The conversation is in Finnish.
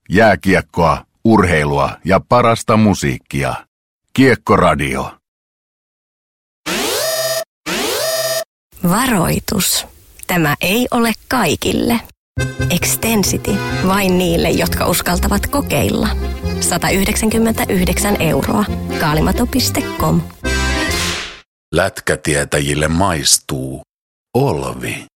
Jääkiekkoa, urheilua ja parasta musiikkia. Kiekkoradio. Varoitus. Tämä ei ole kaikille. Extensity. Vain niille, jotka uskaltavat kokeilla. 199 €. Kaalimato.com. Lätkätietäjille maistuu Olvi.